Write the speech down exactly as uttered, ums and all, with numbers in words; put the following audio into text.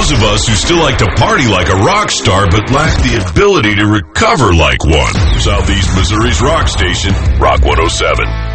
those of us who still like to party like a rock star but lack the ability to recover like one. Southeast Missouri's rock station, Rock one oh seven.